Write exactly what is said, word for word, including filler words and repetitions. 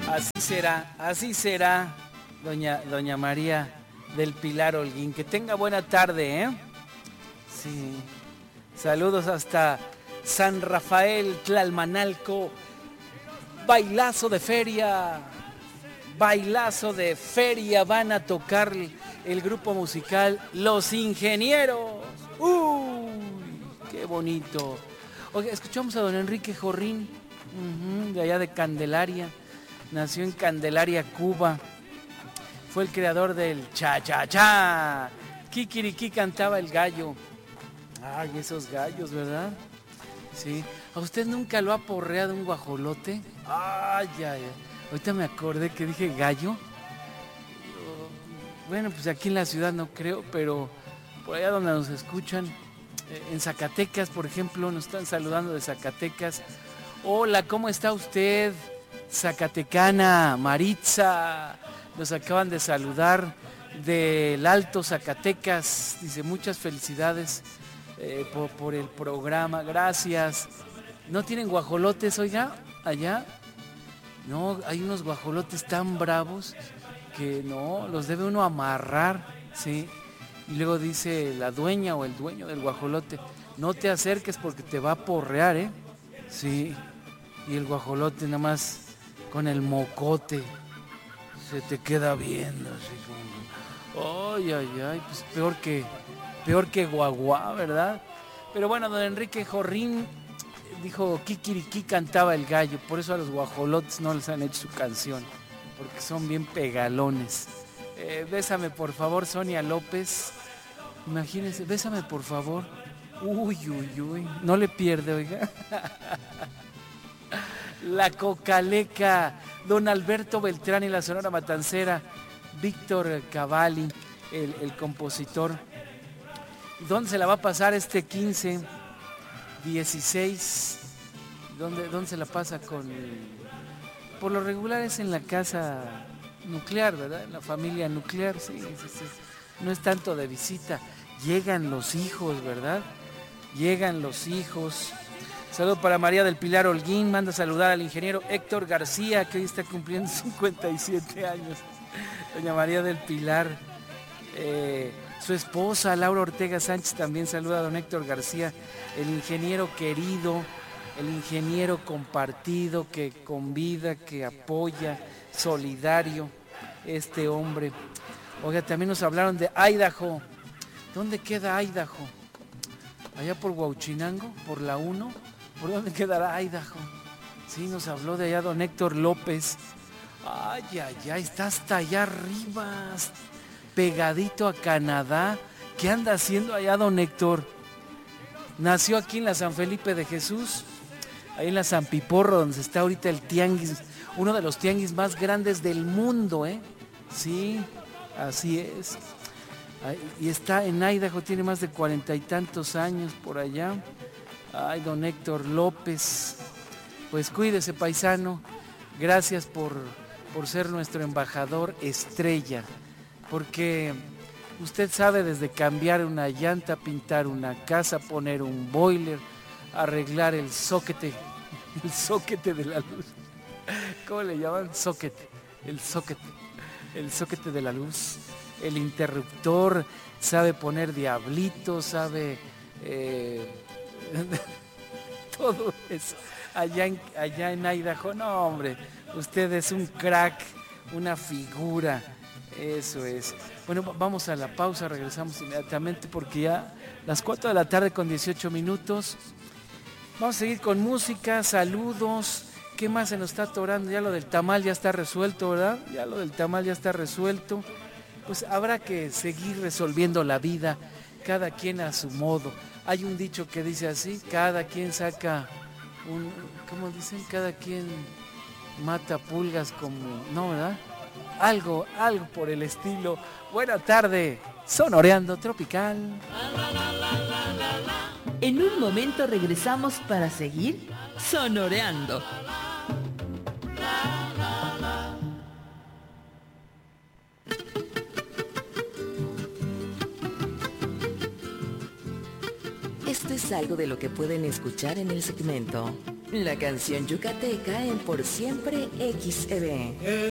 Así será, así será, doña, doña María del Pilar Holguín. Que tenga buena tarde, ¿eh? Sí. Saludos hasta San Rafael, Tlalmanalco. Bailazo de feria. Bailazo de feria. Van a tocar el grupo musical Los Ingenieros. ¡Uy! ¡Qué bonito! Oye, escuchamos a don Enrique Jorrín, uh-huh, de allá de Candelaria. Nació en Candelaria, Cuba. Fue el creador del cha-cha-cha. Kikiriki cantaba el gallo. Ay, esos gallos, ¿verdad? Sí. ¿A usted nunca lo ha porreado un guajolote? Ay, ay, ay. Ahorita me acordé que dije gallo. Bueno, pues aquí en la ciudad no creo, pero por allá donde nos escuchan, en Zacatecas, por ejemplo, nos están saludando de Zacatecas. Hola, ¿cómo está usted? Zacatecana, Maritza, nos acaban de saludar del Alto Zacatecas. Dice, muchas felicidades eh, por, por el programa, gracias. ¿No tienen guajolotes, oiga, allá? No, hay unos guajolotes tan bravos que no, los debe uno amarrar, ¿sí? Y luego dice la dueña o el dueño del guajolote, no te acerques porque te va a porrear, ¿eh? Sí, y el guajolote nada más con el mocote se te queda viendo así como, ay, ay, ay, pues peor que, peor que guaguá, ¿verdad? Pero bueno, don Enrique Jorrín dijo Kikiriki cantaba el gallo, por eso a los guajolotes no les han hecho su canción, porque son bien pegalones. Eh, bésame por favor, Sonia López. Imagínense, bésame por favor. Uy, uy, uy, no le pierde, oiga. La Cocaleca, don Alberto Beltrán y la Sonora Matancera, Víctor Cavalli, el, el compositor. ¿Dónde se la va a pasar este quince, dieciséis? ¿Dónde, dónde se la pasa con...? Por lo regular es en la casa nuclear, ¿verdad? En la familia nuclear, sí, sí, sí. No es tanto de visita. Llegan los hijos, ¿verdad? Llegan los hijos. Saludo para María del Pilar Holguín. Manda saludar al ingeniero Héctor García, que hoy está cumpliendo cincuenta y siete años. Doña María del Pilar. Eh, su esposa, Laura Ortega Sánchez, también saluda a don Héctor García. El ingeniero querido, el ingeniero compartido, que convida, que apoya, solidario, este hombre. Oiga, también nos hablaron de Idaho. ¿Dónde queda Idaho? Allá por Huauchinango, por la uno. ¿Por dónde quedará Idaho? Sí, nos habló de allá don Héctor López. Ay, ay, ay, está hasta allá arriba, pegadito a Canadá. ¿Qué anda haciendo allá don Héctor? Nació aquí en la San Felipe de Jesús, ahí en la San Piporro, donde está ahorita el tianguis, uno de los tianguis más grandes del mundo, ¿eh? Sí, así es. Y está en Idaho, tiene más de cuarenta y tantos años por allá. Ay, don Héctor López, pues cuídese, paisano. Gracias por, por ser nuestro embajador estrella, porque usted sabe desde cambiar una llanta, pintar una casa, poner un boiler, arreglar el soquete, el soquete de la luz. ¿Cómo le llaman? Soquete, el soquete, el soquete de la luz. El interruptor, sabe poner diablitos, sabe eh, todo eso. Allá en, allá en Idaho, no hombre, usted es un crack, una figura, eso es. Bueno, vamos a la pausa, regresamos inmediatamente porque ya las cuatro de la tarde con dieciocho minutos. Vamos a seguir con música, saludos. ¿Qué más se nos está atorando? Ya lo del tamal ya está resuelto, ¿verdad? Ya lo del tamal ya está resuelto. Pues habrá que seguir resolviendo la vida, cada quien a su modo. Hay un dicho que dice así, cada quien saca un, ¿cómo dicen? Cada quien mata pulgas como, ¿no, verdad? Algo, algo por el estilo. Buena tarde, Sonoreando Tropical. En un momento regresamos para seguir sonoreando. Esto es algo de lo que pueden escuchar en el segmento La canción yucateca en Por Siempre X E B.